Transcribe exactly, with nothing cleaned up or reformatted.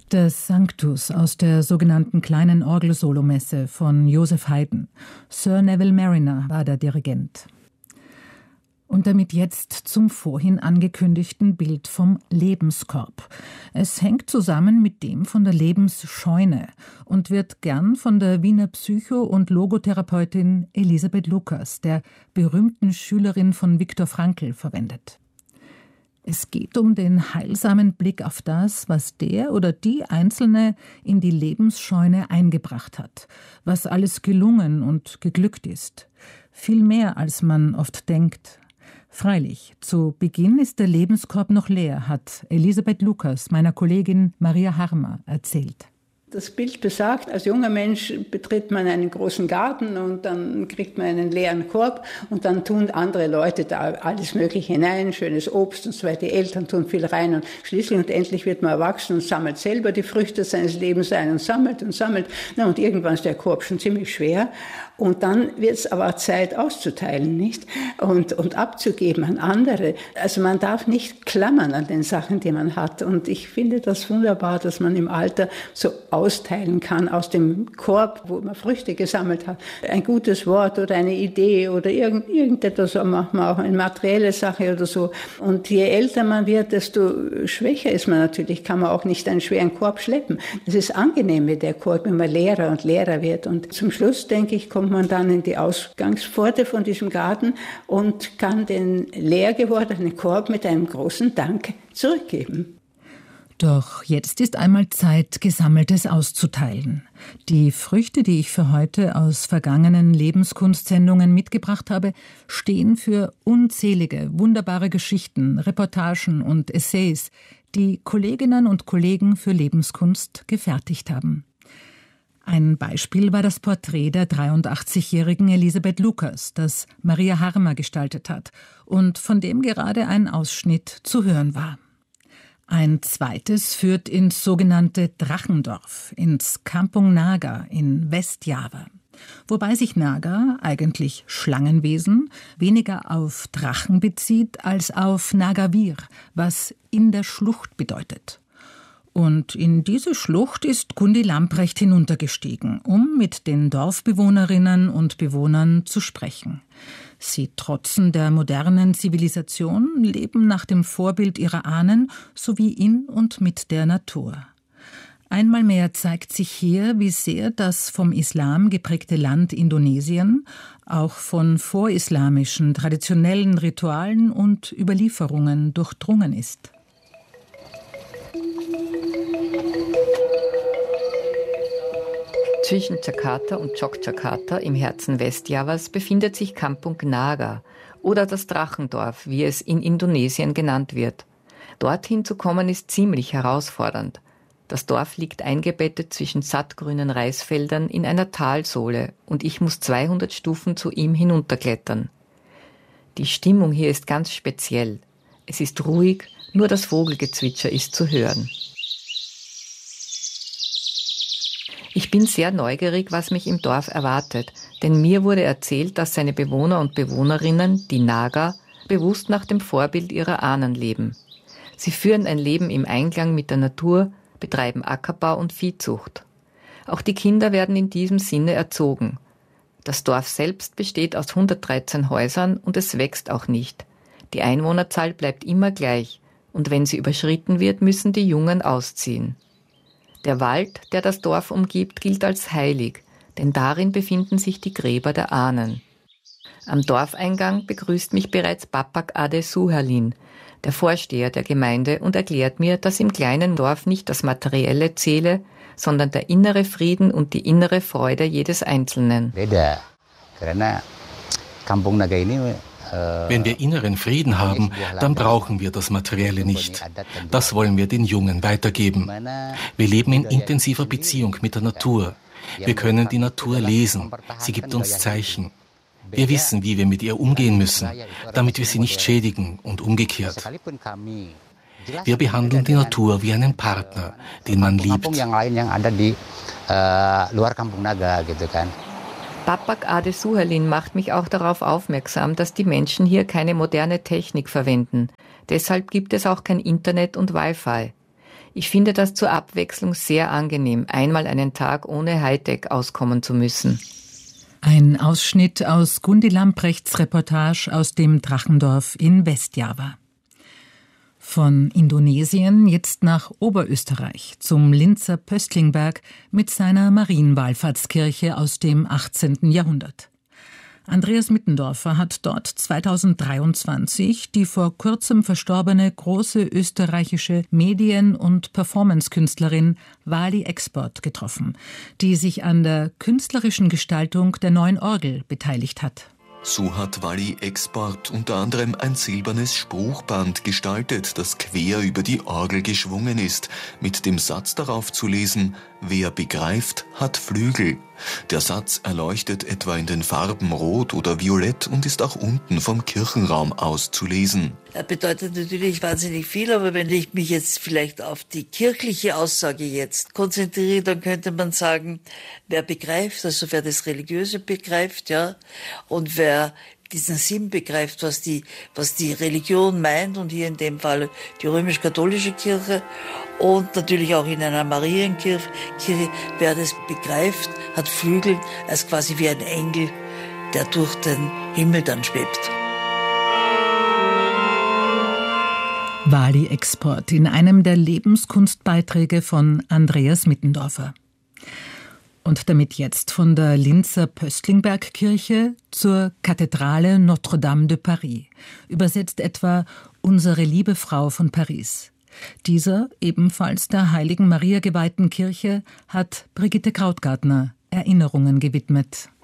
Das Sanctus aus der sogenannten kleinen Orgelsolomesse von Joseph Haydn. Sir Neville Marriner war der Dirigent. Und damit jetzt zum vorhin angekündigten Bild vom Lebenskorb. Es hängt zusammen mit dem von der Lebensscheune und wird gern von der Wiener Psycho- und Logotherapeutin Elisabeth Lucas, der berühmten Schülerin von Viktor Frankl, verwendet. Es geht um den heilsamen Blick auf das, was der oder die Einzelne in die Lebensscheune eingebracht hat, was alles gelungen und geglückt ist. Viel mehr, als man oft denkt. Freilich, zu Beginn ist der Lebenskorb noch leer, hat Elisabeth Lucas meiner Kollegin Maria Harmer erzählt. Das Bild besagt, als junger Mensch betritt man einen großen Garten und dann kriegt man einen leeren Korb und dann tun andere Leute da alles Mögliche hinein, schönes Obst und so weiter. Die Eltern tun viel rein und schließlich und endlich wird man erwachsen und sammelt selber die Früchte seines Lebens ein und sammelt und sammelt. Na, und irgendwann ist der Korb schon ziemlich schwer und dann wird es aber Zeit auszuteilen, nicht? Und, und abzugeben an andere. Also man darf nicht klammern an den Sachen, die man hat. Und ich finde das wunderbar, dass man im Alter so austeilen kann aus dem Korb, wo man Früchte gesammelt hat. Ein gutes Wort oder eine Idee oder irgend, irgendetwas, manchmal auch eine materielle Sache oder so. Und je älter man wird, desto schwächer ist man natürlich, kann man auch nicht einen schweren Korb schleppen. Es ist angenehm mit der Korb, wenn man leerer und leerer wird. Und zum Schluss, denke ich, kommt man dann in die Ausgangspforte von diesem Garten und kann den leer gewordenen Korb mit einem großen Dank zurückgeben. Doch jetzt ist einmal Zeit, Gesammeltes auszuteilen. Die Früchte, die ich für heute aus vergangenen Lebenskunstsendungen mitgebracht habe, stehen für unzählige, wunderbare Geschichten, Reportagen und Essays, die Kolleginnen und Kollegen für Lebenskunst gefertigt haben. Ein Beispiel war das Porträt der dreiundachtzigjährigen Elisabeth Lucas, das Maria Harmer gestaltet hat und von dem gerade ein Ausschnitt zu hören war. Ein zweites führt ins sogenannte Drachendorf, ins Kampung Naga in Westjava. Wobei sich Naga, eigentlich Schlangenwesen, weniger auf Drachen bezieht als auf Nagavir, was in der Schlucht bedeutet. Und in diese Schlucht ist Gundi Lamprecht hinuntergestiegen, um mit den Dorfbewohnerinnen und Bewohnern zu sprechen. Sie trotzen der modernen Zivilisation, leben nach dem Vorbild ihrer Ahnen sowie in und mit der Natur. Einmal mehr zeigt sich hier, wie sehr das vom Islam geprägte Land Indonesien auch von vorislamischen, traditionellen Ritualen und Überlieferungen durchdrungen ist. Zwischen Jakarta und Yogyakarta im Herzen Westjavas befindet sich Kampung Naga oder das Drachendorf, wie es in Indonesien genannt wird. Dorthin zu kommen ist ziemlich herausfordernd. Das Dorf liegt eingebettet zwischen sattgrünen Reisfeldern in einer Talsohle und ich muss zweihundert Stufen zu ihm hinunterklettern. Die Stimmung hier ist ganz speziell. Es ist ruhig, nur das Vogelgezwitscher ist zu hören. Ich bin sehr neugierig, was mich im Dorf erwartet, denn mir wurde erzählt, dass seine Bewohner und Bewohnerinnen, die Naga, bewusst nach dem Vorbild ihrer Ahnen leben. Sie führen ein Leben im Einklang mit der Natur, betreiben Ackerbau und Viehzucht. Auch die Kinder werden in diesem Sinne erzogen. Das Dorf selbst besteht aus hundertdreizehn Häusern und es wächst auch nicht. Die Einwohnerzahl bleibt immer gleich und wenn sie überschritten wird, müssen die Jungen ausziehen. Der Wald, der das Dorf umgibt, gilt als heilig, denn darin befinden sich die Gräber der Ahnen. Am Dorfeingang begrüßt mich bereits Bapak Ade Suherlin, der Vorsteher der Gemeinde, und erklärt mir, dass im kleinen Dorf nicht das Materielle zähle, sondern der innere Frieden und die innere Freude jedes Einzelnen. Wenn wir inneren Frieden haben, dann brauchen wir das Materielle nicht. Das wollen wir den Jungen weitergeben. Wir leben in intensiver Beziehung mit der Natur. Wir können die Natur lesen. Sie gibt uns Zeichen. Wir wissen, wie wir mit ihr umgehen müssen, damit wir sie nicht schädigen und umgekehrt. Wir behandeln die Natur wie einen Partner, den man liebt. Bapak Ade Suherlin macht mich auch darauf aufmerksam, dass die Menschen hier keine moderne Technik verwenden. Deshalb gibt es auch kein Internet und Wi-Fi. Ich finde das zur Abwechslung sehr angenehm, einmal einen Tag ohne Hightech auskommen zu müssen. Ein Ausschnitt aus Gundi Lamprechts Reportage aus dem Drachendorf in Westjava. Von Indonesien jetzt nach Oberösterreich zum Linzer Pöstlingberg mit seiner Marienwallfahrtskirche aus dem achtzehnten Jahrhundert. Andreas Mittendorfer hat dort zweitausenddreiundzwanzig die vor kurzem verstorbene große österreichische Medien- und Performancekünstlerin Wally Export getroffen, die sich an der künstlerischen Gestaltung der neuen Orgel beteiligt hat. So hat Wally Export unter anderem ein silbernes Spruchband gestaltet, das quer über die Orgel geschwungen ist, mit dem Satz darauf zu lesen: Wer begreift, hat Flügel. Der Satz erleuchtet etwa in den Farben Rot oder Violett und ist auch unten vom Kirchenraum aus zu lesen. Er bedeutet natürlich wahnsinnig viel, aber wenn ich mich jetzt vielleicht auf die kirchliche Aussage jetzt konzentriere, dann könnte man sagen, wer begreift, also wer das Religiöse begreift, ja, und wer diesen Sinn begreift, was die, was die Religion meint, und hier in dem Fall die römisch-katholische Kirche und natürlich auch in einer Marienkirche, wer das begreift, hat Flügel, als quasi wie ein Engel, der durch den Himmel dann schwebt. Wally Export in einem der Lebenskunstbeiträge von Andreas Mittendorfer. Und damit jetzt von der Linzer Pöstlingbergkirche zur Kathedrale Notre-Dame de Paris, übersetzt etwa Unsere liebe Frau von Paris. Dieser, ebenfalls der Heiligen Maria geweihten Kirche, hat Brigitte Krautgartner Erinnerungen gewidmet.